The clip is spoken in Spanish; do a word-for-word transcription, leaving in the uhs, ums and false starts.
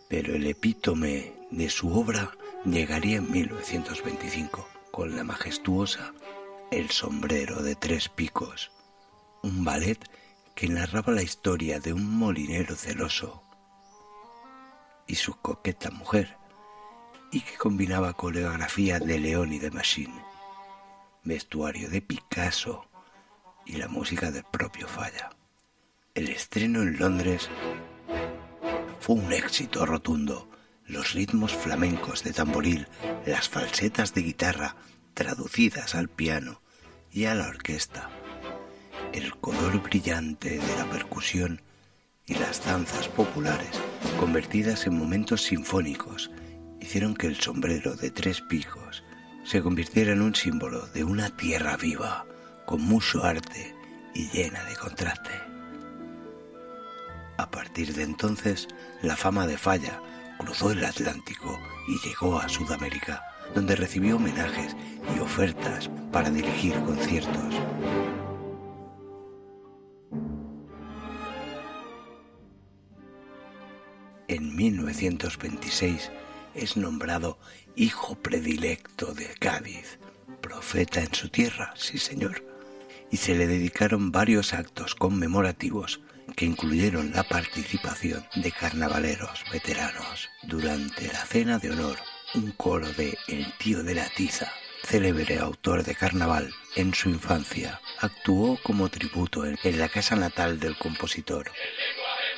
pero el epítome de su obra llegaría en mil novecientos veinticinco, con la majestuosa El sombrero de tres picos, un ballet que narraba la historia de un molinero celoso y su coqueta mujer, y que combinaba coreografía de León y de Machine, vestuario de Picasso y la música del propio Falla. El estreno en Londres fue un éxito rotundo. Los ritmos flamencos de tamboril, las falsetas de guitarra traducidas al piano y a la orquesta, el color brillante de la percusión y las danzas populares convertidas en momentos sinfónicos hicieron que el sombrero de tres picos se convirtiera en un símbolo de una tierra viva, con mucho arte y llena de contraste. A partir de entonces, la fama de Falla cruzó el Atlántico y llegó a Sudamérica, donde recibió homenajes y ofertas para dirigir conciertos. En mil novecientos veintiséis es nombrado hijo predilecto de Cádiz, profeta en su tierra, sí señor, y se le dedicaron varios actos conmemorativos que incluyeron la participación de carnavaleros veteranos. Durante la cena de honor, un coro de El Tío de la Tiza, célebre autor de carnaval, en su infancia actuó como tributo en, en la casa natal del compositor,